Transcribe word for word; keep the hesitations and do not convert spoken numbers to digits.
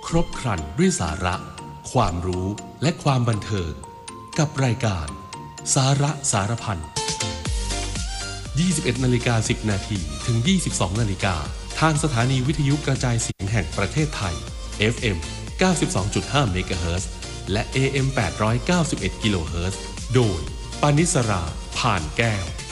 ครบครันด้วยสาระ ความรู้และความบันเทิงกับรายการสาระสารพัน ยี่สิบเอ็ดนาฬิกาสิบนาทีถึงยี่สิบสองนาฬิกาทางสถานีวิทยุกระจายเสียงแห่งประเทศไทย เอฟ เอ็ม เก้าสิบสองจุดห้า เมกะเฮิรตซ์และ เอ เอ็ม แปดร้อยเก้าสิบเอ็ด กิโลเฮิรตซ์โดยปานิสรา ผ่านแก้ว